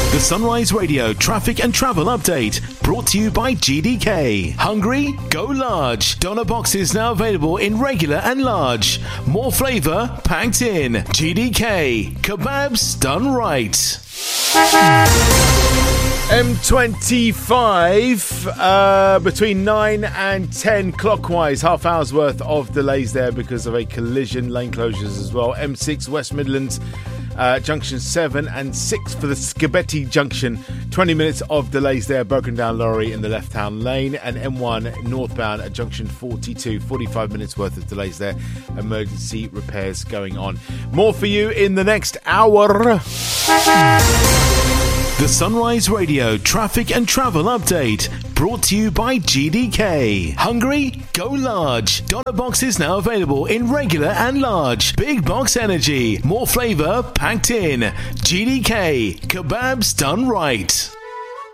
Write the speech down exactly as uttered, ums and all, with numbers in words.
The Sunrise Radio traffic and travel update brought to you by G D K. Hungry? Go large. Doner boxes now available in regular and large. More flavour packed in. G D K. Kebabs done right. M twenty-five uh, between nine and ten clockwise, half hour's worth of delays there because of a collision, lane closures as well. M six West Midlands uh, junction seven and six for the Scabetti junction, twenty minutes of delays there, broken down lorry in the left hand lane. And M one northbound at junction forty-two, forty-five minutes worth of delays there, emergency repairs going on. More for you in the next hour. The Sunrise Radio traffic and travel update brought to you by G D K. Hungry? Go large. Doner boxes now available in regular and large. Big box energy. More flavour packed in. G D K. Kebabs done right.